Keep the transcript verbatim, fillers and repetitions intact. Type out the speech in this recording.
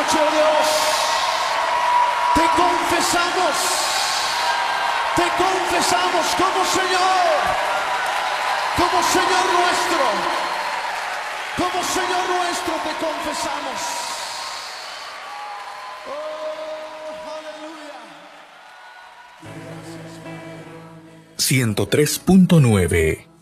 noche, oh Dios. Te confesamos, te confesamos como Señor, como Señor nuestro, como Señor nuestro te confesamos. Oh, aleluya. ciento tres punto nueve